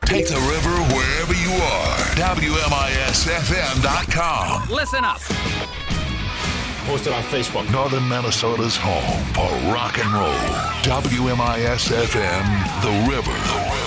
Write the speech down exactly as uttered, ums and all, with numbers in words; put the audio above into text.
Take the river wherever you are. W M I S F M dot com. Listen up. Posted on Facebook. Northern Minnesota's home for rock and roll. W M I S F M, The River.